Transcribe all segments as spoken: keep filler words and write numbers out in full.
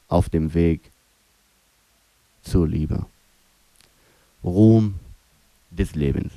auf dem Weg zur Liebe. Ruhm des Lebens.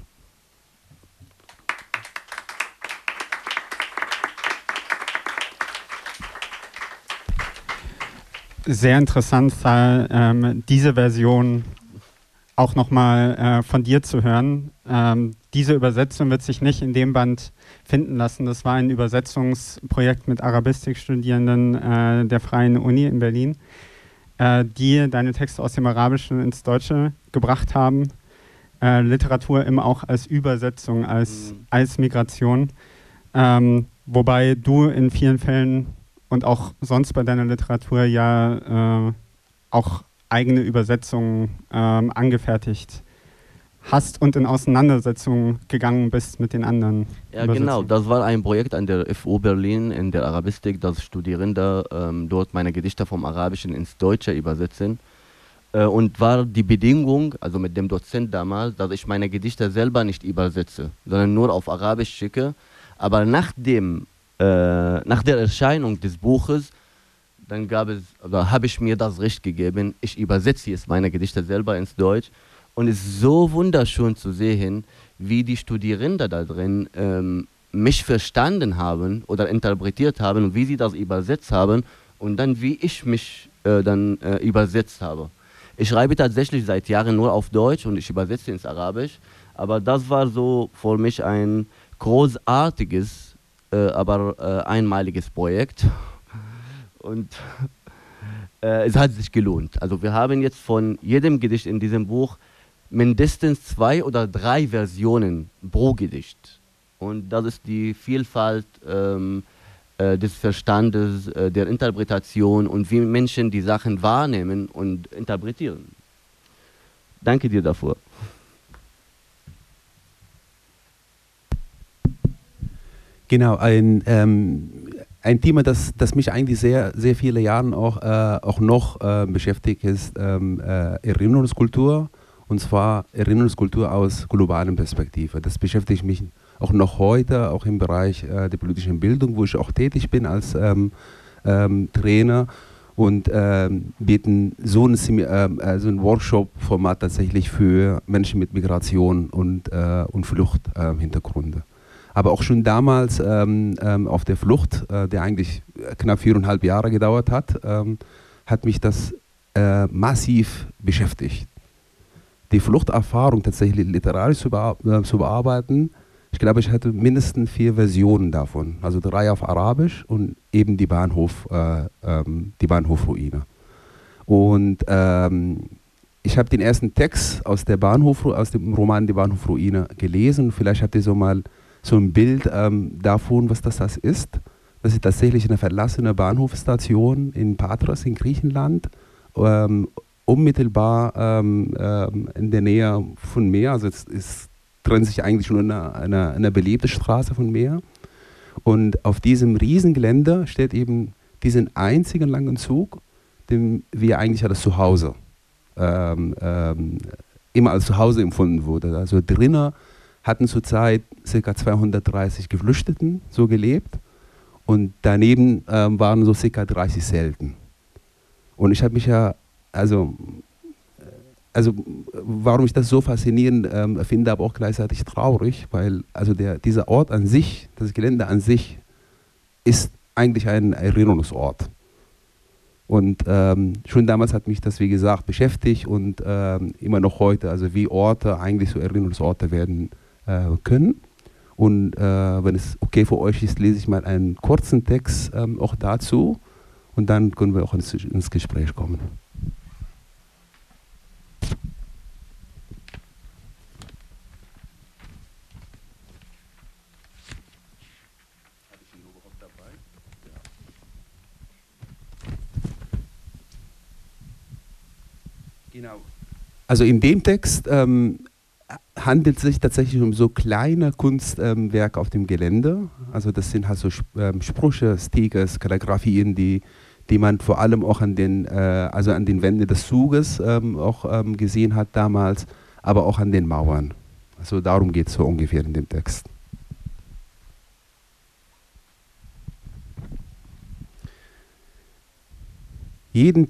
Sehr interessant, ähm, diese Version auch nochmal äh, von dir zu hören. Ähm, diese Übersetzung wird sich nicht in dem Band finden lassen. Das war ein Übersetzungsprojekt mit Arabistikstudierenden äh, der Freien Uni in Berlin, äh, die deine Texte aus dem Arabischen ins Deutsche gebracht haben. Äh, Literatur immer auch als Übersetzung, als, mhm. als Migration. Ähm, wobei du in vielen Fällen und auch sonst bei deiner Literatur ja äh, auch eigene Übersetzungen ähm, angefertigt hast und in Auseinandersetzungen gegangen bist mit den anderen. Ja, genau. Das war ein Projekt an der F U Berlin in der Arabistik, dass Studierende ähm, dort meine Gedichte vom Arabischen ins Deutsche übersetzen. Äh, und war die Bedingung, also mit dem Dozent damals, dass ich meine Gedichte selber nicht übersetze, sondern nur auf Arabisch schicke. Aber nach dem Äh, nach der Erscheinung des Buches, dann gab es, oder habe ich mir das Recht gegeben, ich übersetze jetzt meine Gedichte selber ins Deutsch und es ist so wunderschön zu sehen, wie die Studierenden da drin ähm, mich verstanden haben oder interpretiert haben und wie sie das übersetzt haben und dann wie ich mich äh, dann äh, übersetzt habe. Ich schreibe tatsächlich seit Jahren nur auf Deutsch und ich übersetze ins Arabisch, aber das war so für mich ein großartiges Äh, aber äh, einmaliges Projekt und äh, es hat sich gelohnt. Also wir haben jetzt von jedem Gedicht in diesem Buch mindestens zwei oder drei Versionen pro Gedicht und das ist die Vielfalt ähm, äh, des Verstandes, äh, der Interpretation und wie Menschen die Sachen wahrnehmen und interpretieren. Danke dir dafür. Genau, ein, ähm, ein Thema, das, das mich eigentlich sehr, sehr viele Jahre auch, äh, auch noch äh, beschäftigt, ist ähm, äh, Erinnerungskultur, und zwar Erinnerungskultur aus globalen Perspektive. Das beschäftigt mich auch noch heute, auch im Bereich äh, der politischen Bildung, wo ich auch tätig bin als ähm, ähm, Trainer und ähm, bieten so ein, äh, so ein Workshop-Format tatsächlich für Menschen mit Migration und, äh, und Fluchthintergründe. Äh, Aber auch schon damals ähm, ähm, auf der Flucht, äh, der eigentlich knapp viereinhalb Jahre gedauert hat, ähm, hat mich das äh, massiv beschäftigt. Die Fluchterfahrung tatsächlich literarisch zu, bea äh, zu bearbeiten, ich glaube, ich hatte mindestens vier Versionen davon, also drei auf Arabisch und eben die Bahnhof, äh, ähm, die Bahnhofruine. Und ähm, ich habe den ersten Text aus der Bahnhof, aus dem Roman Die Bahnhofruine gelesen. Vielleicht habt ihr so mal so ein Bild ähm, davon, was das, das ist. Das ist tatsächlich eine verlassene Bahnhofstation in Patras in Griechenland, ähm, unmittelbar ähm, ähm, in der Nähe von Meer. Also es, es trennt sich eigentlich nur eine, eine, eine belebte Straße von Meer. Und auf diesem Riesengelände steht eben diesen einzigen langen Zug, den wir eigentlich als Zuhause ähm, ähm, immer als Zuhause empfunden wurde. Also drinnen hatten zurzeit ca. zweihundertdreißig Geflüchteten so gelebt und daneben ähm, waren so ca. dreißig Zelten. Und ich habe mich ja, also, also warum ich das so faszinierend ähm, finde, aber auch gleichzeitig traurig, weil also der, dieser Ort an sich, das Gelände an sich, ist eigentlich ein Erinnerungsort. Und ähm, schon damals hat mich das, wie gesagt, beschäftigt und ähm, immer noch heute, also wie Orte eigentlich so Erinnerungsorte werden äh, können. Und äh, wenn es okay für euch ist, lese ich mal einen kurzen Text ähm, auch dazu und dann können wir auch ins, ins Gespräch kommen. Genau. Also in dem Text ähm, handelt es sich tatsächlich um so kleine Kunstwerke ähm, auf dem Gelände. Also das sind halt so ähm, Sprüche, Stickers, Kalligraphien, die, die man vor allem auch an den, äh, also an den Wänden des Zuges ähm, auch ähm, gesehen hat damals, aber auch an den Mauern. Also darum geht es so ungefähr in dem Text. Jeden